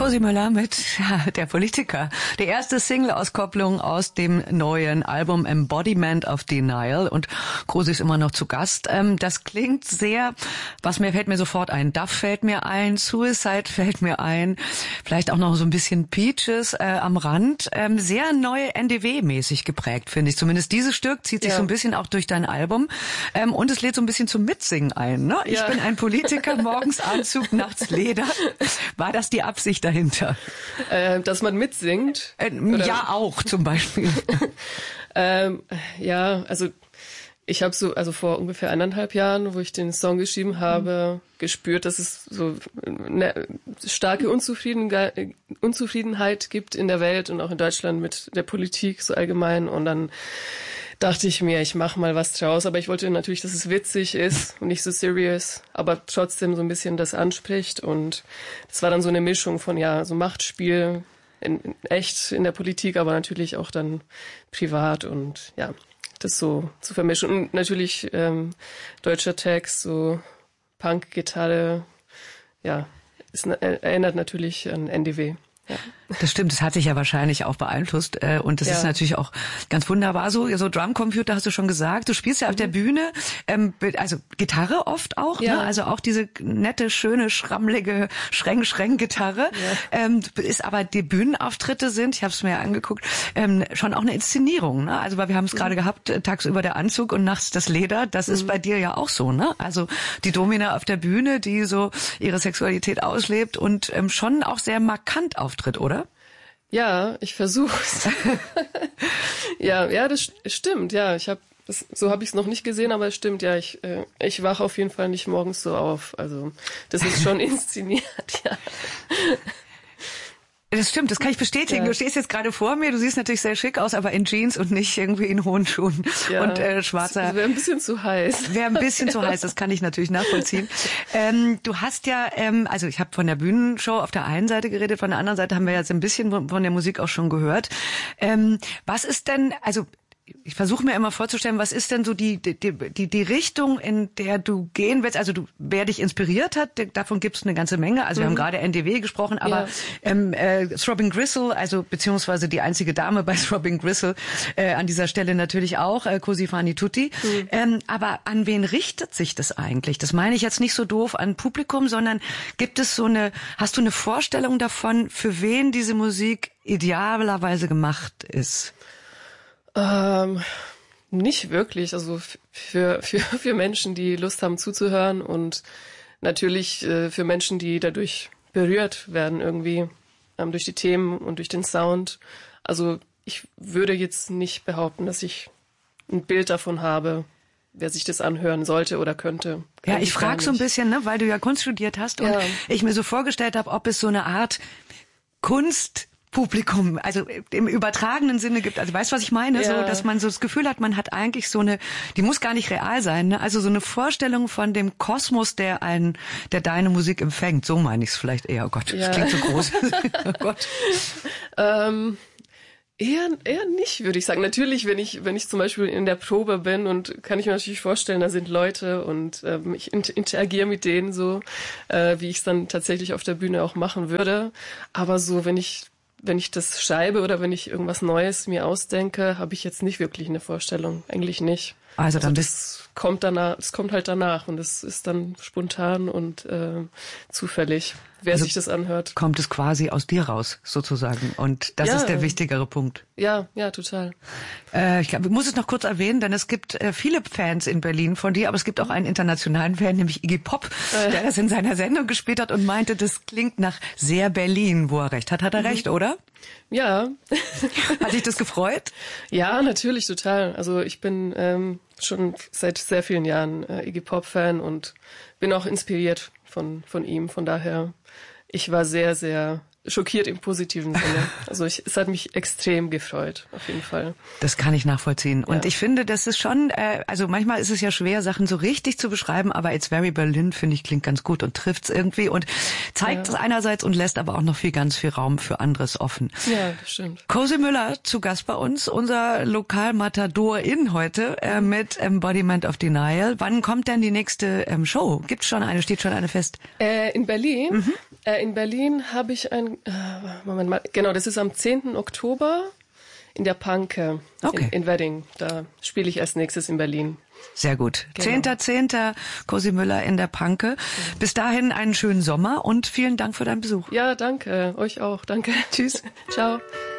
Cosi Müller mit Der Politiker. Die erste Single-Auskopplung aus dem neuen Album Embodiment of Denial. Und Cosi ist immer noch zu Gast. Das klingt sehr, fällt mir sofort ein. Duff fällt mir ein, Suicide fällt mir ein, vielleicht auch noch so ein bisschen Peaches am Rand. Sehr neu NDW-mäßig geprägt, finde ich. Zumindest dieses Stück zieht sich so ein bisschen auch durch dein Album. Und es lädt so ein bisschen zum Mitsingen ein. Ne? Ich bin ein Politiker, morgens Anzug, nachts Leder. War das die Absicht dahinter? Dass man mitsingt? Ja, auch zum Beispiel. Also ich habe vor ungefähr 1,5 Jahren, wo ich den Song geschrieben habe, gespürt, dass es so eine starke Unzufriedenheit gibt in der Welt und auch in Deutschland mit der Politik so allgemein. Und dann dachte ich mir, ich mache mal was draus. Aber ich wollte natürlich, dass es witzig ist und nicht so serious, aber trotzdem so ein bisschen das anspricht. Und das war dann so eine Mischung von, so Machtspiel, in echt in der Politik, aber natürlich auch dann privat und das so zu vermischen. Und natürlich deutscher Text, so Punk-Gitarre, es erinnert natürlich an NDW. Ja. Das stimmt, das hat dich ja wahrscheinlich auch beeinflusst und das ist natürlich auch ganz wunderbar. So Drumcomputer hast du schon gesagt. Du spielst ja auf der Bühne, also Gitarre oft auch, ne? Also auch diese nette, schöne, schrammlige Schreng-Gitarre. Ja. Ist aber die Bühnenauftritte sind, ich habe es mir ja angeguckt, schon auch eine Inszenierung. Ne? Also weil wir haben es gerade gehabt, tagsüber der Anzug und nachts das Leder. Das ist bei dir ja auch so, ne? Also die Domina auf der Bühne, die so ihre Sexualität auslebt und schon auch sehr markant auftritt, oder? Ja, ich versuch's. Das stimmt. Ja, so habe ich es noch nicht gesehen, aber es stimmt. Ja, ich wache auf jeden Fall nicht morgens so auf. Also das ist schon inszeniert. Ja. Das stimmt, das kann ich bestätigen. Ja. Du stehst jetzt gerade vor mir, du siehst natürlich sehr schick aus, aber in Jeans und nicht irgendwie in hohen Schuhen und schwarzer. Das wäre ein bisschen zu heiß. Wäre ein bisschen zu heiß, das kann ich natürlich nachvollziehen. Du hast ja, also ich habe von der Bühnenshow auf der einen Seite geredet, von der anderen Seite haben wir jetzt ein bisschen von der Musik auch schon gehört. Was ist denn, also ich versuche mir immer vorzustellen, was ist denn so die Richtung, in der du gehen willst? Also wer dich inspiriert hat, davon gibt es eine ganze Menge. Also wir haben gerade NDW gesprochen, aber Throbbing Gristle, also beziehungsweise die einzige Dame bei Throbbing Gristle, an dieser Stelle natürlich auch, Cosi fan tutte. Aber an wen richtet sich das eigentlich? Das meine ich jetzt nicht so doof an Publikum, sondern hast du eine Vorstellung davon, für wen diese Musik idealerweise gemacht ist? Nicht wirklich. Also für Menschen, die Lust haben zuzuhören und natürlich für Menschen, die dadurch berührt werden irgendwie durch die Themen und durch den Sound. Also ich würde jetzt nicht behaupten, dass ich ein Bild davon habe, wer sich das anhören sollte oder könnte. Ja, ich frage so ein bisschen, ne, weil du ja Kunst studiert hast und ich mir so vorgestellt habe, ob es so eine Art Kunstpublikum, also im übertragenen Sinne gibt, also weißt du, was ich meine? So, dass man so das Gefühl hat, man hat eigentlich die muss gar nicht real sein, ne? Also so eine Vorstellung von dem Kosmos, der deine Musik empfängt. So meine ich es vielleicht eher. Oh Gott, das klingt so groß. Oh Gott. Eher nicht, würde ich sagen. Natürlich, wenn ich zum Beispiel in der Probe bin und kann ich mir natürlich vorstellen, da sind Leute und ich interagiere mit denen so, wie ich es dann tatsächlich auf der Bühne auch machen würde. Aber so, wenn ich das schreibe oder wenn ich irgendwas Neues mir ausdenke, habe ich jetzt nicht wirklich eine Vorstellung. Eigentlich nicht. Also das kommt halt danach und es ist dann spontan und zufällig, wer sich das anhört. Kommt es quasi aus dir raus, sozusagen. Und das ist der wichtigere Punkt. Ja, total. Ich glaube, ich muss es noch kurz erwähnen, denn es gibt viele Fans in Berlin von dir, aber es gibt auch einen internationalen Fan, nämlich Iggy Pop, der das in seiner Sendung gespielt hat und meinte, das klingt nach sehr Berlin, wo er recht hat. Hat er recht, oder? Ja. Hat dich das gefreut? Ja, natürlich, total. Also ich bin schon seit sehr vielen Jahren Iggy Pop-Fan und bin auch inspiriert von ihm. Von daher, ich war sehr, sehr schockiert im positiven Sinne. Also es hat mich extrem gefreut, auf jeden Fall. Das kann ich nachvollziehen. Und ich finde, das ist schon, also manchmal ist es ja schwer, Sachen so richtig zu beschreiben, aber It's Very Berlin, finde ich, klingt ganz gut und trifft's irgendwie und zeigt es einerseits und lässt aber auch noch ganz viel Raum für anderes offen. Ja, das stimmt. Cosi Müller zu Gast bei uns, unser Lokalmatador-In heute mit Embodiment of Denial. Wann kommt denn die nächste Show? Steht schon eine fest? In Berlin? In Berlin habe ich Moment mal, genau, das ist am 10. Oktober in der Panke in Wedding. Da spiele ich erst nächstes in Berlin. Sehr gut. Genau. 10.10. Cosi Müller in der Panke. Bis dahin einen schönen Sommer und vielen Dank für deinen Besuch. Ja, danke. Euch auch. Danke. Tschüss. Ciao.